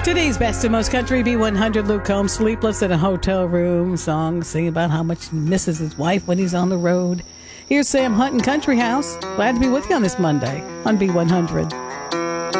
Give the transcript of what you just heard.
Today's best and most country B100. Luke Combs, sleepless in a hotel room. Song singing about how much he misses his wife when he's on the road. Here's Sam Hunt and Country House. Glad to be with you on this Monday on B100.